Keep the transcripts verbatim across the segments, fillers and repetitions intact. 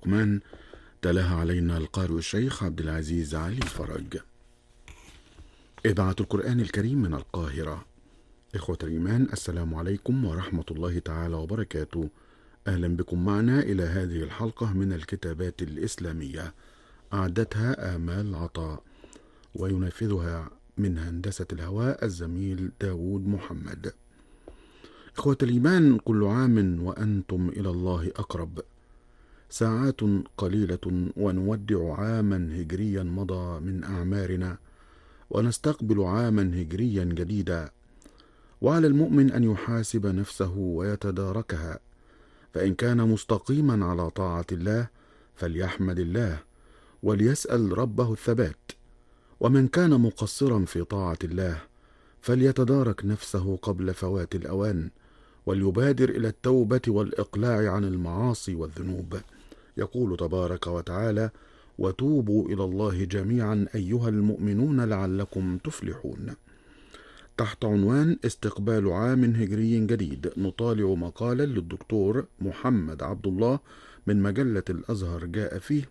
لقمان تلاها علينا القارئ الشيخ عبد العزيز علي فرج. إذاعة القرآن الكريم من القاهرة. إخوة الإيمان، السلام عليكم ورحمة الله تعالى وبركاته. أهلا بكم معنا إلى هذه الحلقة من الكتابات الإسلامية، أعدتها آمال عطاء وينفذها من هندسة الهواء الزميل داود محمد. إخوة الإيمان، كل عام وأنتم إلى الله أقرب. ساعات قليلة ونودع عاما هجريا مضى من أعمارنا، ونستقبل عاما هجريا جديدا. وعلى المؤمن أن يحاسب نفسه ويتداركها، فإن كان مستقيما على طاعة الله فليحمد الله وليسأل ربه الثبات، ومن كان مقصرا في طاعة الله فليتدارك نفسه قبل فوات الأوان، وليبادر إلى التوبة والإقلاع عن المعاصي والذنوب. يقول تبارك وتعالى: وتوبوا إلى الله جميعا أيها المؤمنون لعلكم تفلحون. تحت عنوان استقبال عام هجري جديد، نطالع مقالا للدكتور محمد عبد الله من مجلة الأزهر جاء فيه: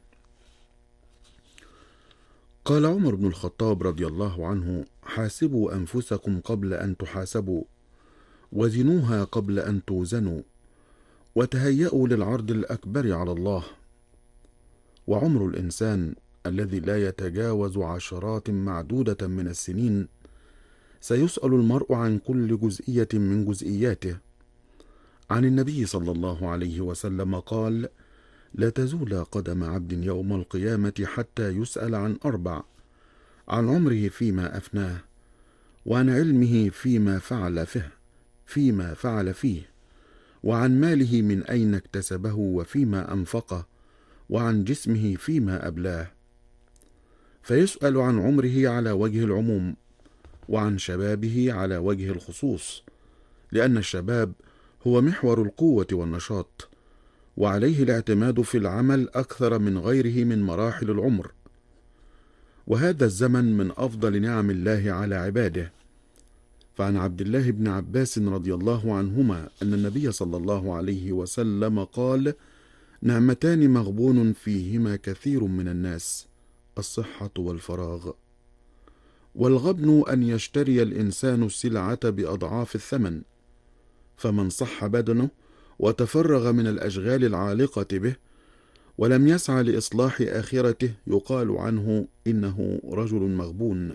قال عمر بن الخطاب رضي الله عنه: حاسبوا أنفسكم قبل أن تحاسبوا، وزنوها قبل أن توزنوا، وتهيئوا للعرض الأكبر على الله. وعمر الإنسان الذي لا يتجاوز عشرات معدودة من السنين، سيسأل المرء عن كل جزئية من جزئياته. عن النبي صلى الله عليه وسلم قال: لا تزول قدم عبد يوم القيامة حتى يسأل عن أربع: عن عمره فيما أفناه، وعن علمه فيما فعل فيه فيما فعل فيه، وعن ماله من أين اكتسبه وفيما أنفقه، وعن جسمه فيما أبلاه. فيسأل عن عمره على وجه العموم، وعن شبابه على وجه الخصوص، لأن الشباب هو محور القوة والنشاط، وعليه الاعتماد في العمل أكثر من غيره من مراحل العمر. وهذا الزمن من أفضل نعم الله على عباده. فعن عبد الله بن عباس رضي الله عنهما أن النبي صلى الله عليه وسلم قال: نعمتان مغبون فيهما كثير من الناس: الصحة والفراغ. والغبن أن يشتري الإنسان السلعة بأضعاف الثمن، فمن صح بدنه وتفرغ من الأشغال العالقة به ولم يسعى لإصلاح آخرته يقال عنه إنه رجل مغبون.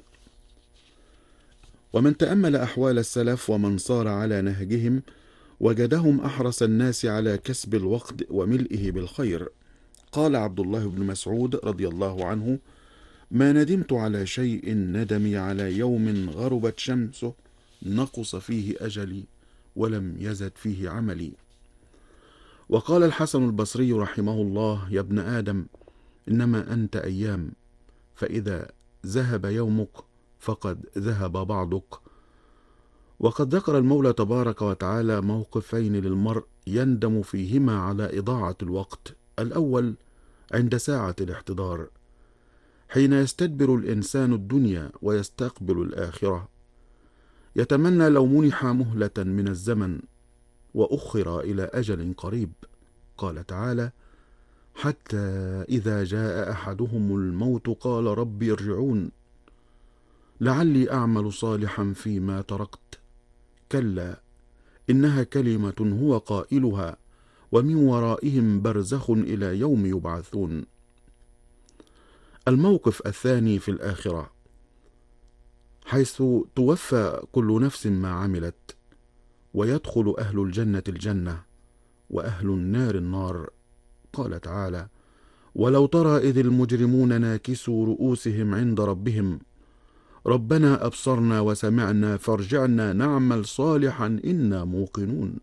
ومن تأمل أحوال السلف ومن صار على نهجهم وجدهم أحرص الناس على كسب الوقت وملئه بالخير. قال عبد الله بن مسعود رضي الله عنه: ما ندمت على شيء ندمي على يوم غربت شمسه نقص فيه أجلي ولم يزد فيه عملي. وقال الحسن البصري رحمه الله: يا ابن آدم، إنما أنت أيام، فإذا ذهب يومك فقد ذهب بعضك. وقد ذكر المولى تبارك وتعالى موقفين للمرء يندم فيهما على إضاعة الوقت. الأول عند ساعة الاحتضار، حين يستدبر الإنسان الدنيا ويستقبل الآخرة، يتمنى لو منح مهلة من الزمن وأخر إلى أجل قريب. قال تعالى: حتى إذا جاء أحدهم الموت قال رب ارجعون لعلي أعمل صالحا فيما تركت، كلا إنها كلمة هو قائلها ومن ورائهم برزخ إلى يوم يبعثون. الموقف الثاني في الآخرة، حيث توفى كل نفس ما عملت، ويدخل أهل الجنة الجنة وأهل النار النار. قال تعالى: ولو ترى إذ المجرمون ناكسوا رؤوسهم عند ربهم ربنا أبصرنا وسمعنا فارجعنا نعمل صالحا إنا موقنون.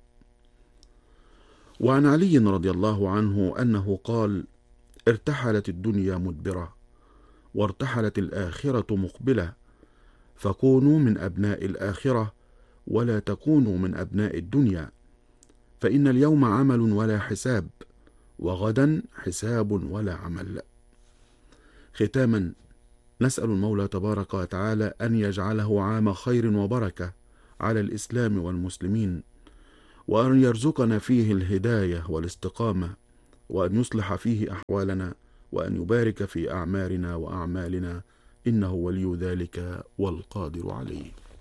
وعن علي رضي الله عنه أنه قال: ارتحلت الدنيا مدبرة وارتحلت الآخرة مقبلة، فكونوا من أبناء الآخرة ولا تكونوا من أبناء الدنيا، فإن اليوم عمل ولا حساب، وغدا حساب ولا عمل. ختاما، نسأل المولى تبارك وتعالى أن يجعله عام خير وبركة على الإسلام والمسلمين، وأن يرزقنا فيه الهداية والاستقامة، وأن يصلح فيه أحوالنا، وأن يبارك في أعمارنا وأعمالنا، إنه ولي ذلك والقادر عليه.